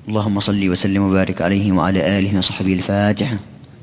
اللهم صل وسلم وبارك عليه وعلى آله وصحبه. الفاتحة.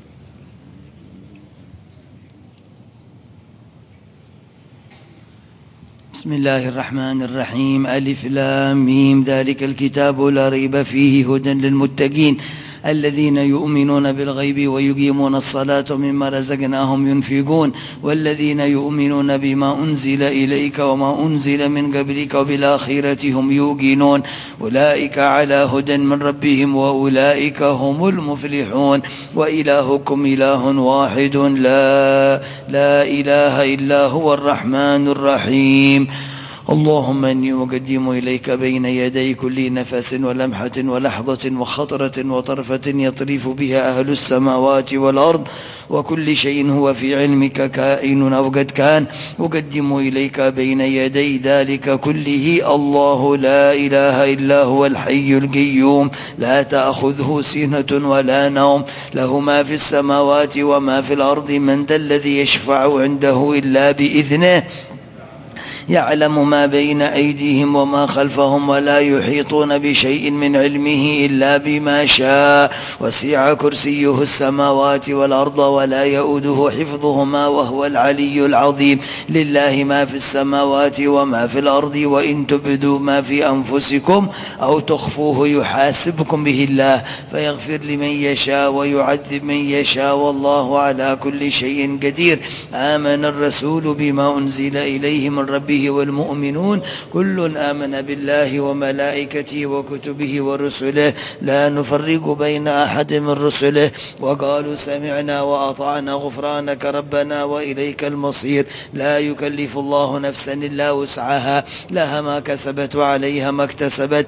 بسم الله الرحمن الرحيم. ألف لام ميم. ذلك الكتاب لا ريب فيه هدى للمتقين الذين يؤمنون بالغيب ويقيمون الصلاة ومما رزقناهم ينفقون والذين يؤمنون بما أنزل إليك وما أنزل من قبلك وبالآخرة هم يوقنون أولئك على هدى من ربهم وأولئك هم المفلحون. وإلهكم إله واحد لا إله إلا هو الرحمن الرحيم. اللهم إني أقدم إليك بين يدي كل نفس ولمحة ولحظة وخطرة وطرفة يطرف بها أهل السماوات والأرض وكل شيء هو في علمك كائن أو قد كان. أقدم إليك بين يدي ذلك كله الله لا إله إلا هو الحي القيوم لا تأخذه سنة ولا نوم له ما في السماوات وما في الأرض من ذا الذي يشفع عنده إلا بإذنه يعلم ما بين أيديهم وما خلفهم ولا يحيطون بشيء من علمه إلا بما شاء وسع كرسيه السماوات والأرض ولا يؤوده حفظهما وهو العلي العظيم. لله ما في السماوات وما في الأرض وإن تبدوا ما في أنفسكم أو تخفوه يحاسبكم به الله فيغفر لمن يشاء ويعذب من يشاء والله على كل شيء قدير. آمن الرسول بما أنزل إليه من ربه والمؤمنون كل آمن بالله وملائكته وكتبه ورسله لا نفرق بين أحد من رسله وقالوا سمعنا وأطعنا غفرانك ربنا وإليك المصير. لا يكلف الله نفسا إلا وسعها لها ما كسبت وعليها ما اكتسبت.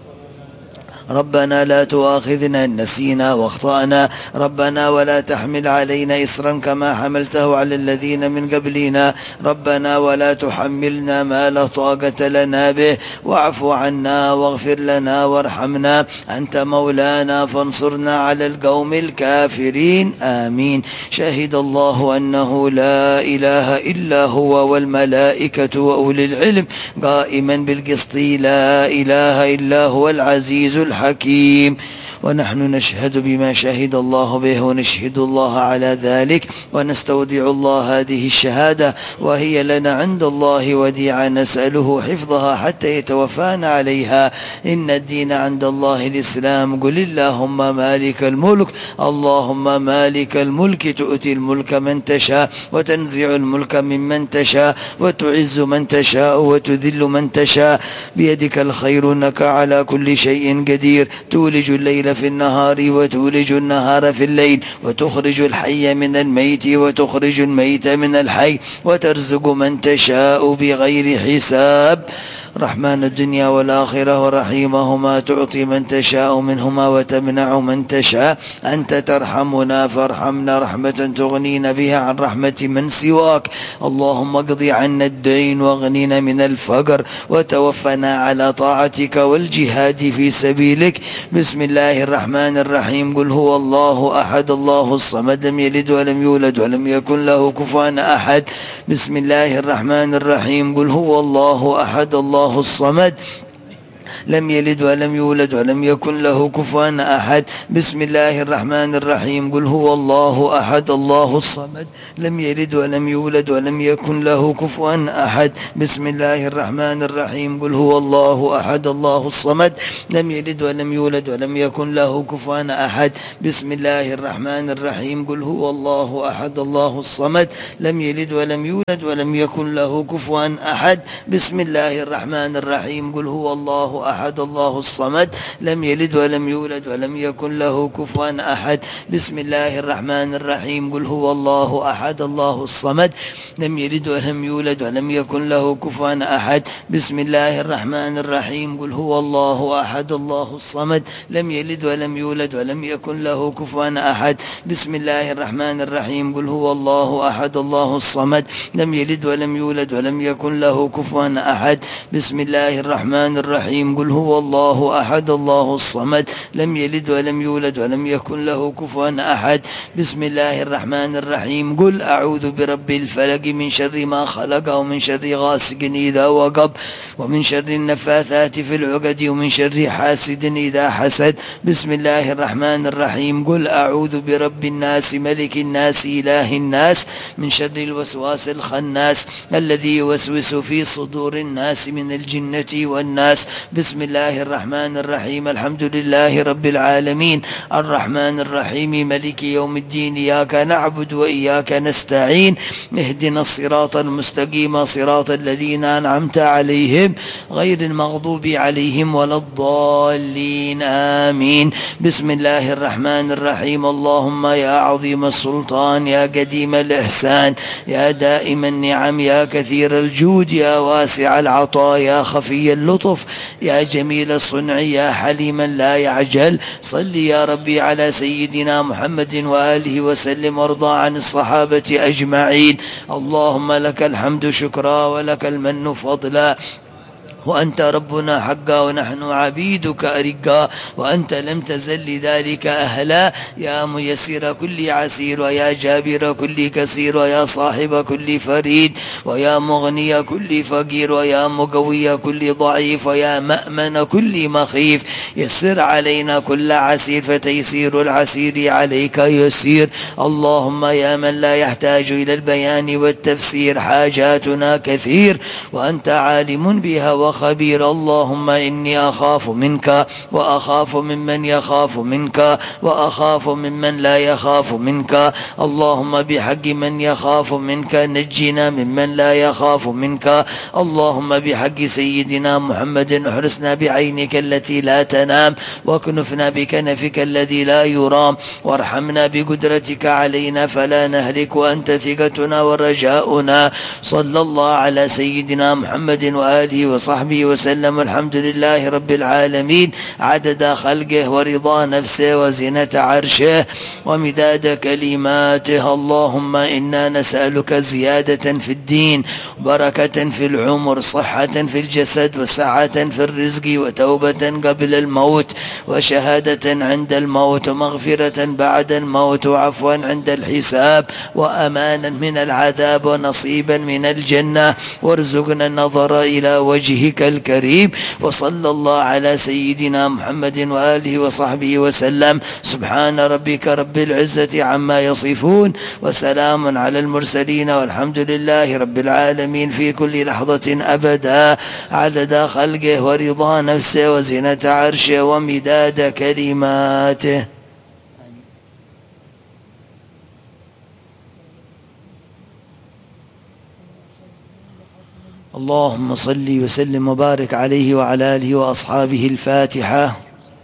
ربنا لا تؤاخذنا إن نسينا واخطأنا ربنا ولا تحمل علينا إصرا كما حملته على الذين من قبلنا ربنا ولا تحملنا ما لا طاقة لنا به واعف عنا واغفر لنا وارحمنا أنت مولانا فانصرنا على القوم الكافرين آمين. شهد الله أنه لا إله إلا هو والملائكة وأولي العلم قائما بالقسط لا إله إلا هو العزيز الحكيم. ونحن نشهد بما شهد الله به ونشهد الله على ذلك ونستودع الله هذه الشهادة وهي لنا عند الله وديعة نسأله حفظها حتى يتوفانا عليها. إن الدين عند الله الإسلام قل اللهم مالك الملك اللهم مالك الملك تؤتي الملك من تشاء وتنزع الملك ممن تشاء وتعز من تشاء وتذل من تشاء بيدك الخير إنك على كل شيء قدير. تولج الليل في النهار وتولج النهار في الليل وتخرج الحي من الميت وتخرج الميت من الحي وترزق من تشاء بغير حساب. رحمن الدنيا والآخرة ورحيمهما تعطي من تشاء منهما وتمنع من تشاء. أنت ترحمنا فارحمنا رحمة تغنينا بها عن رحمة من سواك. اللهم اقض عنا الدين واغننا من الفقر وتوفنا على طاعتك والجهاد في سبيلك. بسم الله الرحمن الرحيم. قل هو الله أحد الله الصمد لم يلد ولم يولد ولم يكن له كفوا أحد. بسم الله الرحمن الرحيم. قل هو الله أحد الله الصمد لم يلد ولم يولد ولم يكن له كفوا أحد. بسم الله الرحمن الرحيم. قل هو الله أحد الله الصمد لم يلد ولم يولد ولم يكن له كفوا أحد. بسم الله الرحمن الرحيم. قل هو الله أحد الله الصمد لم يلد ولم يولد ولم يكن له كفوا أحد. بسم الله الرحمن الرحيم. قل هو الله أحد الله الصمد لم يلد ولم يولد ولم يكن له كفوا أحد. بسم الله الرحمن الرحيم. قل هو الله أحد الله الصمد لم يلد ولم يولد ولم يكن له كفوا أحد. بسم الله الرحمن الرحيم. قل هو الله أحد الله الصمد لم يلد ولم يولد ولم يكن له كفوا أحد. بسم الله الرحمن الرحيم. قل هو الله أحد الله الصمد لم يلد ولم يولد ولم يكن له كفوا أحد. بسم الله الرحمن الرحيم. قل هو الله أحد الله الصمد لم يلد ولم يولد ولم يكن له كفوا أحد. بسم الله الرحمن الرحيم. الرحيم قل هو الله أحد الله الصمد لم يلد ولم يولد ولم يكن له كفوا أحد. بسم الله الرحمن الرحيم قل أعوذ برب الفلق من شر ما خلق ومن شر غاسق إذا وقب ومن شر النفاثات في العقد ومن شر حاسد إذا حسد. بسم الله الرحمن الرحيم قل أعوذ برب الناس ملك الناس إله الناس من شر الوسواس الخناس الذي يوسوس في صدور الناس من الجنة والناس. بسم الله الرحمن الرحيم الحمد لله رب العالمين الرحمن الرحيم ملك يوم الدين إياك نعبد وإياك نستعين اهدنا الصراط المستقيم صراط الذين أنعمت عليهم غير المغضوب عليهم ولا الضالين آمين. بسم الله الرحمن الرحيم اللهم يا عظيم السلطان يا قديم الإحسان يا دائم النعم يا كثير الجود يا واسع العطاء يا خفي اللطف يا جميل الصنع يا حليما لا يعجل صل يا ربي على سيدنا محمد وآله وسلم وارضى عن الصحابة أجمعين. اللهم لك الحمد شكرا ولك المن فضلا وأنت ربنا حقا ونحن عبيدك أرقا وأنت لم تزل لذلك أهلا يا ميسر كل عسير ويا جابر كل كسير ويا صاحب كل فريد ويا مغني كل فقير ويا مقوي كل ضعيف ويا مأمن كل مخيف يسر علينا كل عسير فتيسير العسير عليك يسير. اللهم يا من لا يحتاج إلى البيان والتفسير حاجاتنا كثير وأنت عالم بها خبير. اللهم إني أخاف منك وأخاف ممن يخاف منك وأخاف ممن لا يخاف منك. اللهم بحق من يخاف منك نجنا ممن لا يخاف منك. اللهم بحق سيدنا محمد احرسنا بعينك التي لا تنام واكنفنا بكنفك الذي لا يرام وارحمنا بقدرتك علينا فلا نهلك وأنت ثقتنا ورجاؤنا. صلى الله على سيدنا محمد وآله وصحبه وسلم. الحمد لله رب العالمين عدد خلقه ورضا نفسه وزنة عرشه ومداد كلماته. اللهم إنا نسألك زيادة في الدين بركة في العمر صحة في الجسد وسعة في الرزق وتوبة قبل الموت وشهادة عند الموت ومغفرة بعد الموت وعفوا عند الحساب وأمانا من العذاب ونصيبا من الجنة وارزقنا النظر إلى وجهك الكريم. وصلى الله على سيدنا محمد وآله وصحبه وسلم. سبحان ربك رب العزة عما يصفون وسلام على المرسلين والحمد لله رب العالمين في كل لحظة أبدا عدد خلقه ورضا نفسه وزنة عرشه ومداد كلماته. اللهم صل وسلم وبارك عليه وعلى آله وأصحابه. الفاتحة.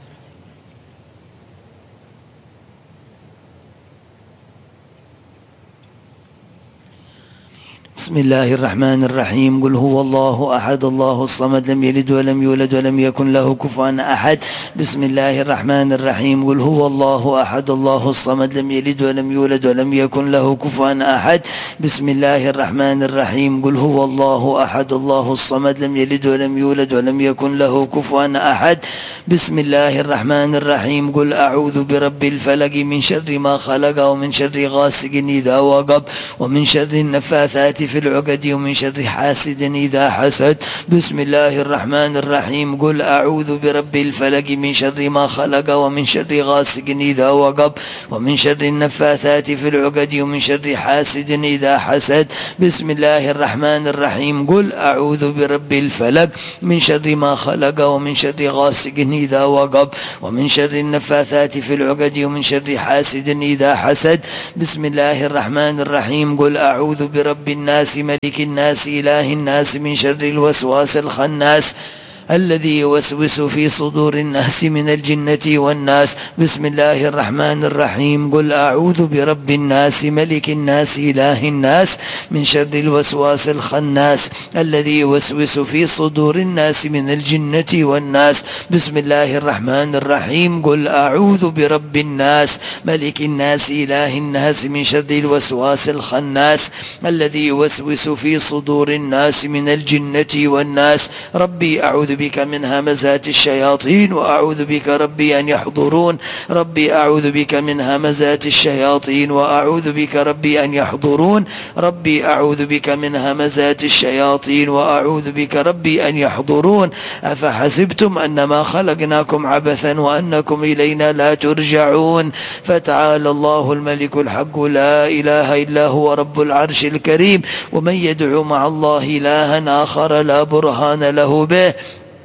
بسم الله الرحمن الرحيم قل هو الله أحد الله الصمد لم يلد ولم يولد ولم يكن له كفوا أحد. بسم الله الرحمن الرحيم قل هو الله أحد الله الصمد لم يلد ولم يولد ولم يكن له كفوا أحد. بسم الله الرحمن الرحيم قل هو الله أحد الله الصمد لم يلد ولم يولد ولم يكن له كفوا أحد. بسم الله الرحمن الرحيم قل أعوذ برب الفلق من شر ما خلق ومن شر غاسق إذا وقب ومن شر النفاثات في العقد ومن شر حاسد إذا حسد. بسم الله الرحمن الرحيم قل أعوذ برب الفلق من شر ما خلق ومن شر غاسق إذا وقب ومن شر النفاثات في العقد ومن شر حاسد إذا حسد. بسم الله الرحمن الرحيم قل أعوذ برب الفلق من شر ما خلق ومن شر غاسق إذا وقب ومن شر النفاثات في العقد ومن شر حاسد إذا حسد. بسم الله الرحمن الرحيم قل أعوذ برب الناس ملك الناس إله الناس من شر الوسواس الخناس الذي يوسوس في صدور الناس من الجنة والناس. بسم الله الرحمن الرحيم قل أعوذ برب الناس ملك الناس إله الناس من شر الوسواس الخناس الذي يوسوس في صدور الناس من الجنة والناس. بسم الله الرحمن الرحيم قل أعوذ برب الناس ملك الناس إله الناس من شر الوسواس الخناس الذي يوسوس في صدور الناس من الجنة والناس. ربي أعوذ بك من همزات الشياطين وأعوذ بك ربي أن يحضرون. ربي أعوذ بك من همزات الشياطين وأعوذ بك ربي أن يحضرون. ربي أعوذ بك من همزات الشياطين وأعوذ بك ربي أن يحضرون. أفحسبتم أنما خلقناكم عبثا وأنكم إلينا لا ترجعون. فتعالى الله الملك الحق لا إله إلا هو رب العرش الكريم. ومن يدعو مع الله إلها آخر لا برهان له به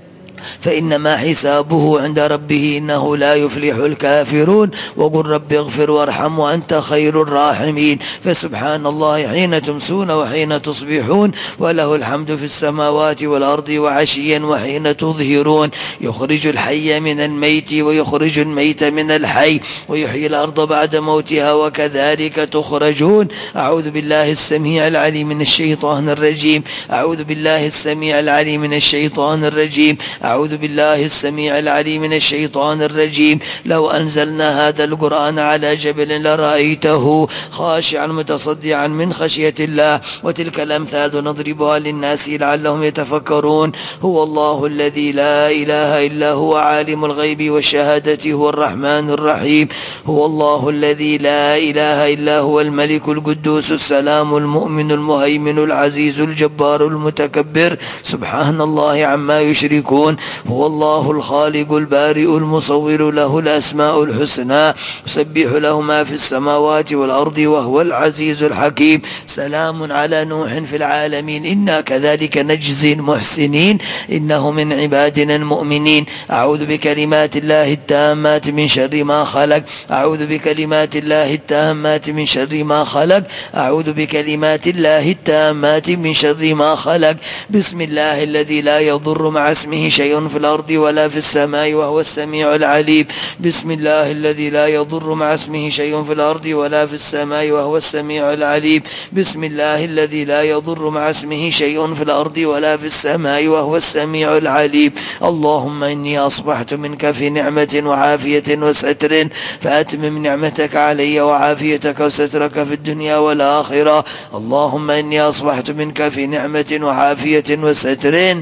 فإنما حسابه عند ربه إنه لا يفلح الكافرون. وقل رب اغفر وارحم وأنت خير الراحمين. فسبحان الله حين تمسون وحين تصبحون وله الحمد في السماوات والأرض وعشيا وحين تظهرون. يخرج الحي من الميت ويخرج الميت من الحي ويحيي الأرض بعد موتها وكذلك تخرجون. أعوذ بالله السميع العليم من الشيطان الرجيم. أعوذ بالله السميع العليم من الشيطان الرجيم. أعوذ بالله السميع العليم من الشيطان الرجيم. لو أنزلنا هذا القرآن على جبل لرأيته خاشعا متصدعا من خشية الله. وتلك الأمثال نضربها للناس لعلهم يتفكرون. هو الله الذي لا إله إلا هو عالم الغيب والشهادة هو الرحمن الرحيم. هو الله الذي لا إله إلا هو الملك القدوس السلام المؤمن المهيمن العزيز الجبار المتكبر سبحان الله عما يشركون. هو الله الخالق البارئ المصور له الأسماء الحسنى يسبح له ما في السماوات والأرض وهو العزيز الحكيم. سلام على نوح في العالمين إنا كذلك نجزي المحسنين إنه من عبادنا المؤمنين. أعوذ بكلمات الله التامات من شر ما خلق. أعوذ بكلمات الله التامات من شر ما خلق. أعوذ بكلمات الله التامات من شر ما خلق. بسم الله الذي لا يضر مع اسمه شيء في الأرض ولا في السماء وهو السميع العليم. بسم الله الذي لا يضر مع اسمه شيء في الأرض ولا في السماء وهو السميع العليم. بسم الله الذي لا يضر مع اسمه شيء في الأرض ولا في السماء وهو السميع العليم. اللهم إني أصبحت منك في نعمة وعافية وستر فأتمم نعمتك علي وعافيتك وسترك في الدنيا والآخرة. اللهم إني أصبحت منك في نعمة وعافية وستر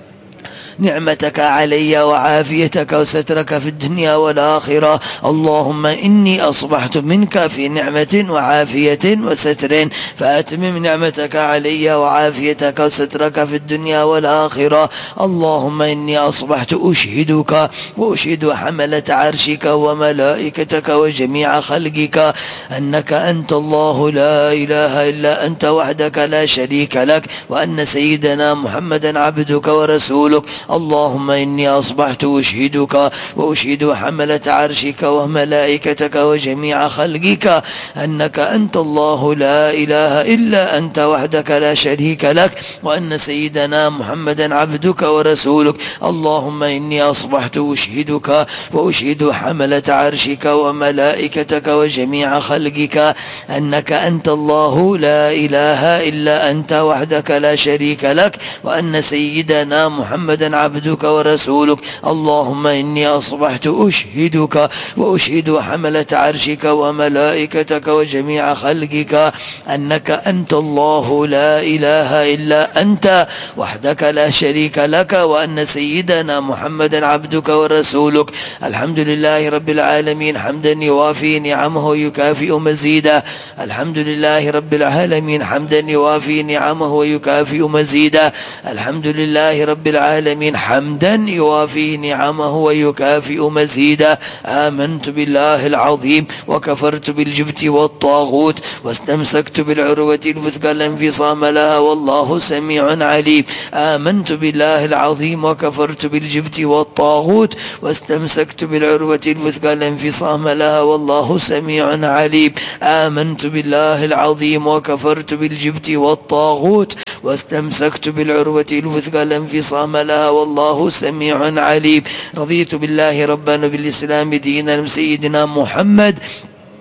نعمتك علي وعافيتك وسترك في الدنيا والآخرة. اللهم إني أصبحت منك في نعمة وعافية وستر فأتمم نعمتك علي وعافيتك وسترك في الدنيا والآخرة. اللهم إني أصبحت أشهدك وأشهد حملة عرشك وملائكتك وجميع خلقك أنك أنت الله لا إله إلا أنت وحدك لا شريك لك وأن سيدنا محمدا عبدك ورسولك. اللهم إني أصبحت أشهدك وأشهد حملة عرشك وملائكتك وجميع خلقك أنك أنت الله لا إله إلا أنت وحدك لا شريك لك وأن سيدنا محمدا عبدك ورسولك. اللهم إني أصبحت أشهدك وأشهد حملة عرشك وملائكتك وجميع خلقك أنك أنت الله لا إله إلا أنت وحدك لا شريك لك وأن سيدنا محمدا عبدك ورسولك. اللهم إني أصبحت أشهدك وأشهد حملة عرشك وملائكتك وجميع خلقك أنك أنت الله لا إله إلا أنت وحدك لا شريك لك وأن سيدنا محمدا عبدك ورسولك. الحمد لله رب العالمين حمدا يوافي نعمه ويكافئ مزيدا. الحمد لله رب العالمين حمدا يوافي نعمه ويكافئ مزيدا. الحمد لله رب العالمين حمدا يوافي نعمه ويكافئ مزيدا. آمنت بالله العظيم وكفرت بالجبت والطاغوت واستمسكت بالعروة الوثقى لا انفصام لها والله سميع عليم. آمنت بالله العظيم وكفرت بالجبت والطاغوت واستمسكت بالعروة الوثقى لا انفصام لها والله سميع عليم. آمنت بالله العظيم وكفرت بالجبت والطاغوت واستمسكت بالعروة الوثقى لا انفصام لها والله سميع عليم. رضيت بالله ربنا بالإسلام دينا سيدنا محمد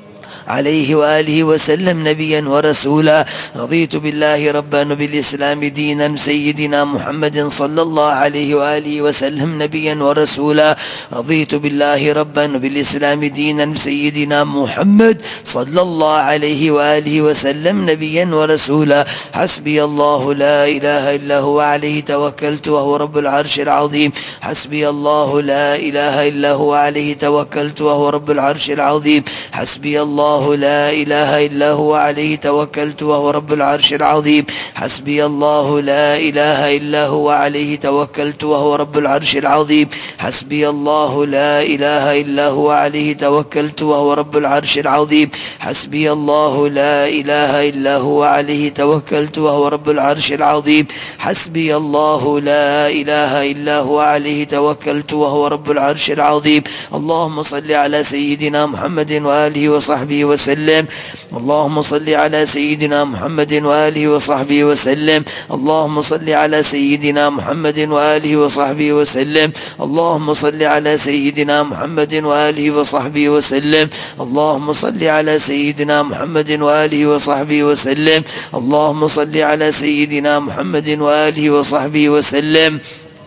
عليه وآله وسلم نبيا ورسولا. رضيت بالله ربا وبالإسلام دينا سيدنا محمد صلى الله عليه وآله وسلم نبيا ورسولا. رضيت بالله ربا وبالإسلام دينا سيدنا محمد صلى الله عليه وآله وسلم نبيا ورسولا. حسبي الله لا إله إلا هو عليه توكلت وهو رب العرش العظيم. حسبي الله لا إله إلا هو عليه توكلت وهو رب العرش العظيم. حسبي الله لا إله إلا هو عليه توكلت وهو رب العرش العظيم. حسبي الله لا إله إلا هو عليه توكلت وهو رب العرش العظيم. حسبي الله لا إله إلا هو عليه توكلت وهو رب العرش العظيم. حسبي الله لا إله إلا هو عليه توكلت وهو رب العرش العظيم. حسبي الله لا إله إلا هو عليه توكلت وهو رب العرش العظيم. اللهم صل على سيدنا محمد وآله وصحبه وسلم. اللهم صل على سيدنا محمد وآله وصحبه وسلم. اللهم صل على سيدنا محمد وآله وصحبه وسلم. اللهم صل على سيدنا محمد وآله وصحبه وسلم. اللهم صل على سيدنا محمد وآله وصحبه وسلم. اللهم صل على سيدنا محمد وآله وصحبه وسلم.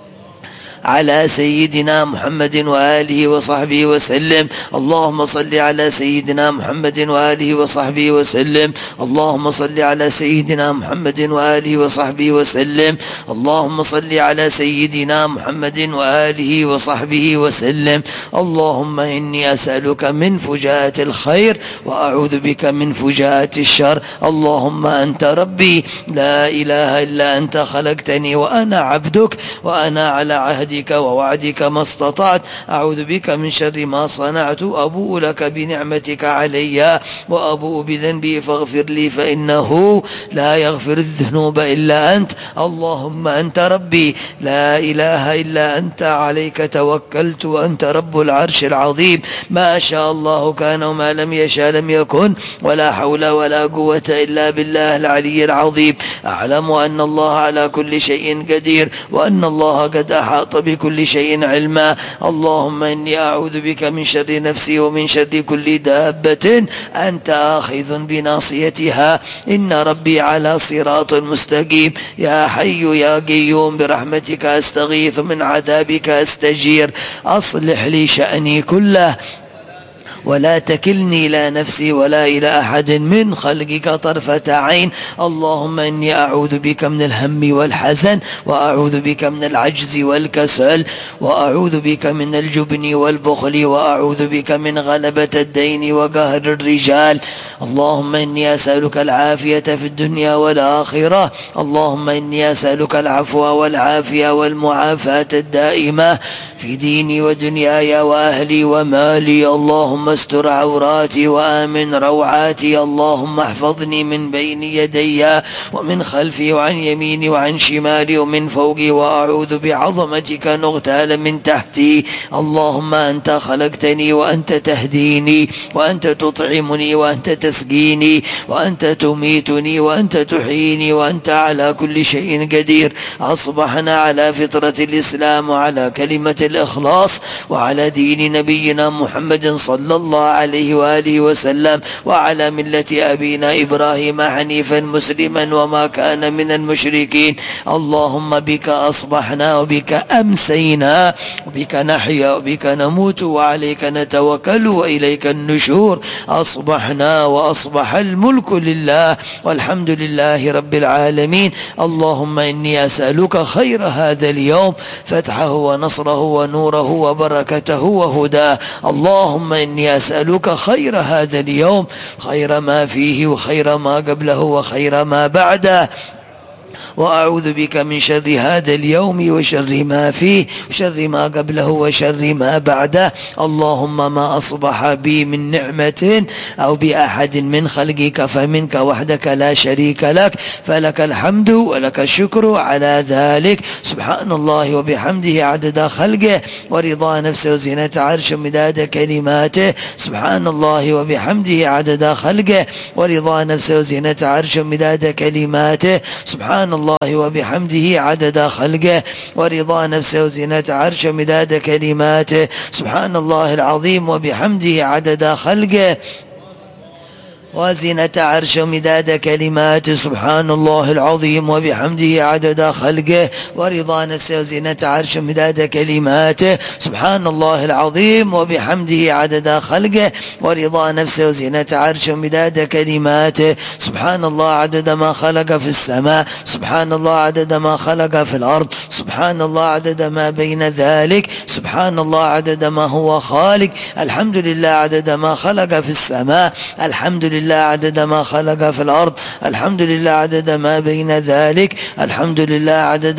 على سيدنا محمد وآله وصحبه وسلم. اللهم صل على سيدنا محمد وآله وصحبه وسلم. اللهم صل على سيدنا محمد وآله وصحبه وسلم. اللهم صل على سيدنا محمد وآله وصحبه وسلم. اللهم إني أسألك من فجاءة الخير وأعوذ بك من فجاءة الشر. اللهم أنت ربي لا إله إلا أنت خلقتني وأنا عبدك وأنا على عهدك ووعدك ما استطعت. أعوذ بك من شر ما صنعت. أبوء لك بنعمتك علي وأبوء بذنبي فاغفر لي فإنه لا يغفر الذنوب إلا أنت. اللهم أنت ربي لا إله إلا أنت عليك توكلت وأنت رب العرش العظيم. ما شاء الله كان وما لم يشاء لم يكن ولا حول ولا قوة إلا بالله العلي العظيم. أعلم أن الله على كل شيء قدير وأن الله قد أحاط بكل شيء علما. اللهم إني أعوذ بك من شر نفسي ومن شر كل دابة أنت آخذ بناصيتها. إن ربي على صراط مستقيم. يا حي يا قيوم برحمتك أستغيث من عذابك أستجير. أصلح لي شأني كله ولا تكلني إلى نفسي ولا إلى أحد من خلقك طرفة عين. اللهم إني أعوذ بك من الهم والحزن وأعوذ بك من العجز والكسل وأعوذ بك من الجبن والبخل وأعوذ بك من غلبة الدين وقهر الرجال. اللهم إني أسألك العافية في الدنيا والآخرة. اللهم إني أسألك العفو والعافية والمعافاة الدائمة في ديني ودنياي وأهلي ومالي. اللهم استر عوراتي وآمن روعاتي. اللهم احفظني من بين يدي ومن خلفي وعن يميني وعن شمالي ومن فوقي وأعوذ بعظمتك أن أغتال من تحتي. اللهم أنت خلقتني وأنت تهديني وأنت تطعمني وأنت تسقيني وأنت تميتني وأنت تحييني وأنت على كل شيء قدير. أصبحنا على فطرة الإسلام وعلى كلمة الإخلاص وعلى دين نبينا محمد صلى الله عليه وآله وسلم وعلى ملة أبينا إبراهيم حنيفا مسلما وما كان من المشركين. اللهم بك أصبحنا وبك أمسينا وبك نحيا وبك نموت وعليك نتوكل وإليك النشور. أصبحنا وأصبح الملك لله والحمد لله رب العالمين. اللهم إني أسألك خير هذا اليوم فتحه ونصره ونوره وبركته وهداه. اللهم إني أسألك خير هذا اليوم خير ما فيه وخير ما قبله وخير ما بعده وأعوذ بك من شر هذا اليوم وشر ما فيه وشر ما قبله وشر ما بعده. اللهم ما أصبح بي من نعمة أو بأحد من خلقك فمنك وحدك لا شريك لك فلك الحمد ولك الشكر على ذلك. سبحان الله وبحمده عدد خلقه ورضا نفسه وزنة عرشه ومداد كلماته. سبحان الله وبحمده عدد خلقه ورضا نفسه وزنة عرشه ومداد كلماته. سبحان الله وبحمده عدد خلقه ورضا نفسه وزنة عرشه ومداد كلماته. سبحان الله العظيم وبحمده عدد خلقه وزنة عرشه ومداد كلماته سبحان الله العظيم وبحمده عدد خلقه ورضا نفسه وزنة عرشه ومداد كلماته سبحان الله العظيم وبحمده عدد خلقه ورضا نفسه وزنة عرشه ومداد كلماته سبحان الله عدد ما خلق في السماء سبحان الله عدد ما خلق في الأرض سبحان الله عدد ما بين ذلك سبحان الله عدد ما هو خالق الحمد لله عدد ما خلق في السماء الحمد لله عدد ما خلق في الأرض الحمد لله عدد ما بين ذلك الحمد لله عدد